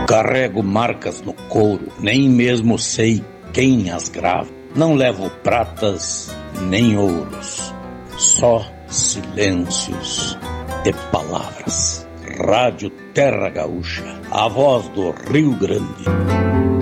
Carrego marcas no couro, nem mesmo sei quem as grava. Não levo pratas nem ouros, só silêncios de palavras. Rádio Terra Gaúcha, a voz do Rio Grande.